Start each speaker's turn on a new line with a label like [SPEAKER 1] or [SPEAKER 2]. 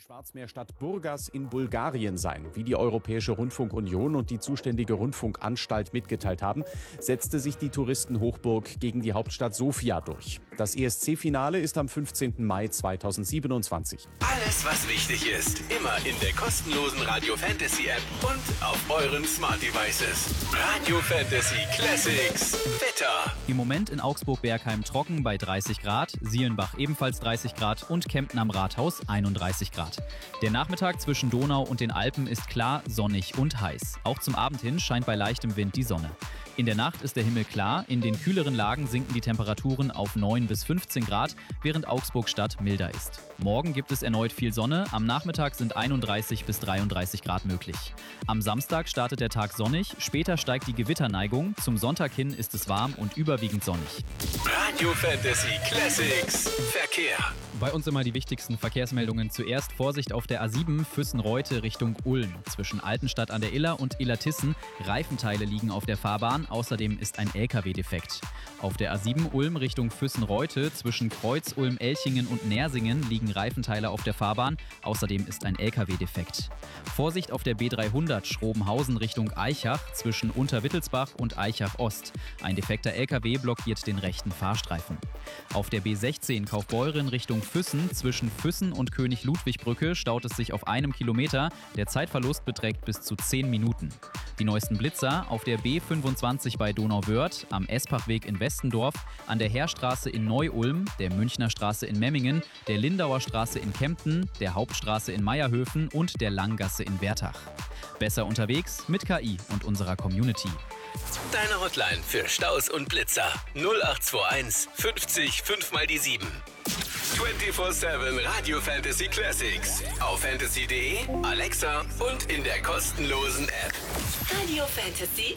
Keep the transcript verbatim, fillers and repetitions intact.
[SPEAKER 1] Schwarzmeerstadt Burgas in Bulgarien sein. Wie die Europäische Rundfunkunion und die zuständige Rundfunkanstalt mitgeteilt haben, setzte sich die Touristenhochburg gegen die Hauptstadt Sofia durch. Das E S C-Finale ist am fünfzehnten Mai zweitausendsiebenundzwanzig.
[SPEAKER 2] Alles, was wichtig ist, immer in der kostenlosen Radio Fantasy App und auf euren Smart Devices. Radio Fantasy Classics. Wetter.
[SPEAKER 3] Im Moment in Augsburg-Bergheim trocken bei dreißig Grad, Sielenbach ebenfalls dreißig Grad und Kempten am Rathaus einunddreißig Grad. Der Nachmittag zwischen Donau und den Alpen ist klar, sonnig und heiß. Auch zum Abend hin scheint bei leichtem Wind die Sonne. In der Nacht ist der Himmel klar, in den kühleren Lagen sinken die Temperaturen auf neun bis fünfzehn Grad, während Augsburg-Stadt milder ist. Morgen gibt es erneut viel Sonne, am Nachmittag sind einunddreißig bis dreiunddreißig Grad möglich. Am Samstag startet der Tag sonnig, später steigt die Gewitterneigung, zum Sonntag hin ist es warm und überwiegend sonnig.
[SPEAKER 2] Radio Fantasy Classics. Verkehr.
[SPEAKER 3] Bei uns immer die wichtigsten Verkehrsmeldungen. Zuerst Vorsicht auf der A sieben Füssen-Reute Richtung Ulm. Zwischen Altenstadt an der Iller und Illertissen. Reifenteile liegen auf der Fahrbahn. Außerdem ist ein L K W defekt. Auf der A sieben Ulm Richtung Füssen-Reute zwischen Kreuz, Ulm, Elchingen und Nersingen liegen Reifenteile auf der Fahrbahn. Außerdem ist ein L K W defekt. Vorsicht auf der B dreihundert Schrobenhausen Richtung Aichach zwischen Unterwittelsbach und Aichach Ost. Ein defekter L K W blockiert den rechten Fahrstreifen. Auf der B sechzehn Kaufbeuren Richtung Füssen zwischen Füssen und König-Ludwig-Brücke staut es sich auf einem Kilometer. Der Zeitverlust beträgt bis zu zehn Minuten. Die neuesten Blitzer auf der B fünfundzwanzig bei Donauwörth, am Espachweg in Westendorf, an der Heerstraße in Neu-Ulm, der Münchner Straße in Memmingen, der Lindauer Straße in Kempten, der Hauptstraße in Meierhöfen und der Langgasse in Wertach. Besser unterwegs mit K I und unserer Community.
[SPEAKER 2] Deine Hotline für Staus und Blitzer null acht zwei eins fünfzig fünf mal die sieben. vierundzwanzig sieben Radio Fantasy Classics auf fantasy punkt de, Alexa und in der kostenlosen App.
[SPEAKER 4] Radio Fantasy